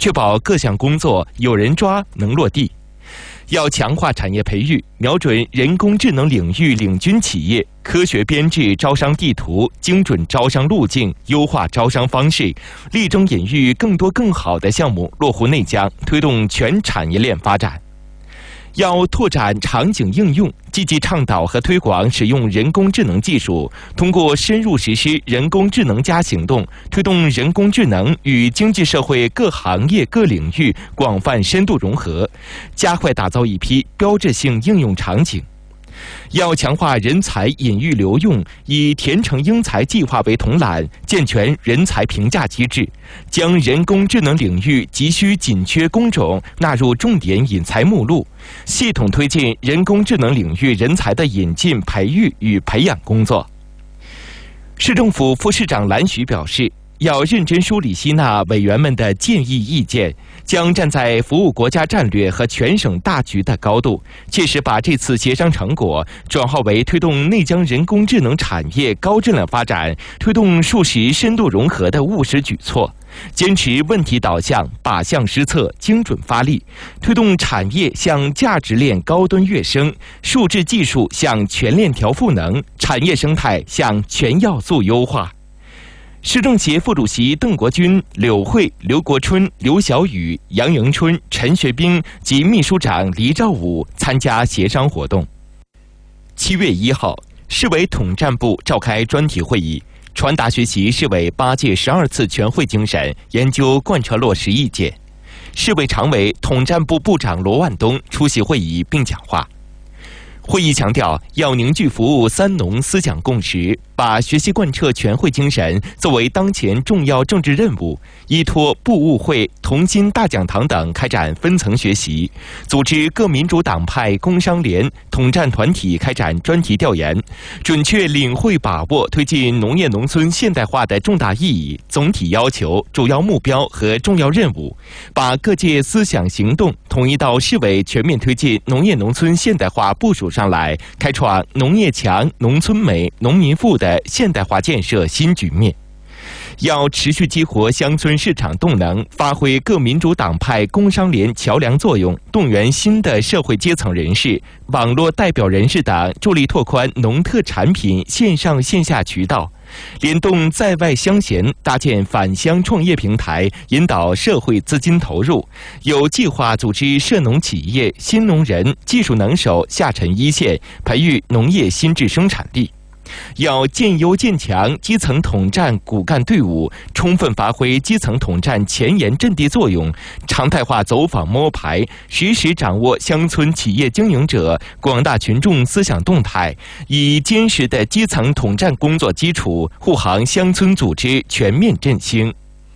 确保各项工作有人抓能落地。要强化产业培育，瞄准人工智能领域领军企业，科学编制招商地图，精准招商路径，优化招商方式，力争引育更多更好的项目落户内江，推动全产业链发展。要拓展场景应用，积极倡导和推广使用人工智能技术，通过深入实施人工智能+行动，推动人工智能与经济社会各行业各领域广泛深度融合，加快打造一批标志性应用场景。要强化人才引育留用，以田城英才计划为统揽，健全人才评价机制，将人工智能领域急需紧缺工种纳入重点引才目录，系统推进人工智能领域人才的引进、培育与培养工作。市政府副市长蓝许表示，要认真梳理吸纳委员们的建议意见，将站在服务国家战略和全省大局的高度，切实把这次协商成果转化为推动内江人工智能产业高质量发展、推动数实深度融合的务实举措。坚持问题导向、靶向施策、精准发力，推动产业向价值链高端跃升，数字技术向全链条赋能，产业生态向全要素优化。市政协副主席邓国军、柳慧、刘国春、刘小雨、杨迎春、陈学兵及秘书长黎兆武参加协商活动。7月1号，市委统战部召开专题会议，传达学习市委8届12次全会精神，研究贯彻落实意见。市委常委、统战部部长罗万东出席会议并讲话。会议强调，要凝聚服务三农思想共识，把学习贯彻全会精神作为当前重要政治任务，依托部务会、同心大讲堂等开展分层学习，组织各民主党派、工商联、统战团体开展专题调研，准确领会把握推进农业农村现代化的重大意义、总体要求、主要目标和重要任务，把各界思想行动统一到市委全面推进农业农村现代化部署上来，开创农业强、农村美、农民富的现代化建设新局面。要持续激活乡村市场动能，发挥各民主党派、工商联桥梁作用，动员新的社会阶层人士、网络代表人士等，助力拓宽农特产品线上线下渠道，联动在外乡贤，搭建返乡创业平台，引导社会资金投入，有计划组织涉农企业、新农人、技术能手下沉一线，培育农业新质生产力。要建优建强基层统战骨干队伍，充分发挥基层统战前沿阵地作用，常态化走访摸排，实时掌握乡村企业经营者、广大群众思想动态，以坚实的基层统战工作基础，护航乡村组织全面振兴。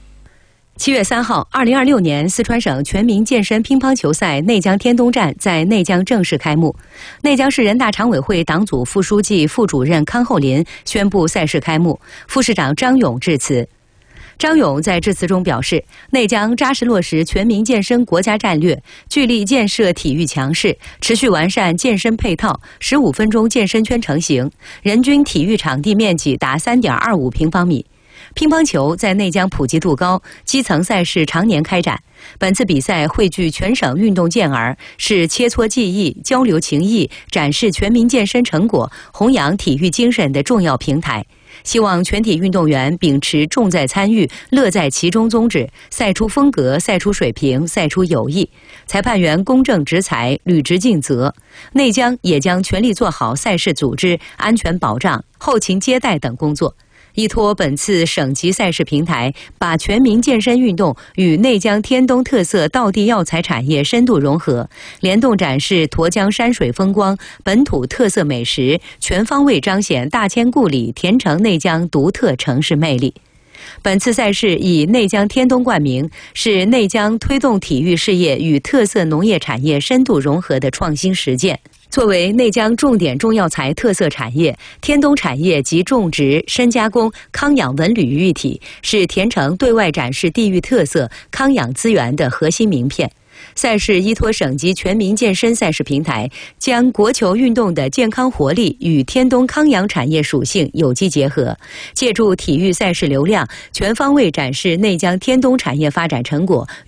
7月3号，2026年四川省全民健身乒乓球赛内江天东站在内江正式开幕。内江市人大常委会党组副书记、副主任康厚林宣布赛事开幕，副市长张勇致辞。张勇在致辞中表示，内江扎实落实全民健身国家战略，聚力建设体育强市，持续完善健身配套，15分钟健身圈成型，人均体育场地面积达3.25平方米。乒乓球在内江普及度高，基层赛事常年开展。本次比赛汇聚全省运动健儿，是切磋技艺、交流情谊、展示全民健身成果、弘扬体育精神的重要平台。希望全体运动员秉持重在参与、乐在其中宗旨，赛出风格、赛出水平、赛出友谊。裁判员公正执裁、履职尽责。内江也将全力做好赛事组织、安全保障、后勤接待等工作。依托本次省级赛事平台，把全民健身运动与内江天东特色道地药材产业深度融合，联动展示沱江山水风光、本土特色美食，全方位彰显大千故里田城内江独特城市魅力。本次赛事以内江天东冠名，是内江推动体育事业与特色农业产业深度融合的创新实践。作为内江重点中药材特色产业，天东产业集种植、深加工、康养文旅于一体，是田城对外展示地域特色、康养资源的核心名片。赛事依托省级全民健身赛事平台，将国球运动的健康活力与天东康养产业属性有机结合，借助体育赛事流量，全方位展示内江天东产业发展成果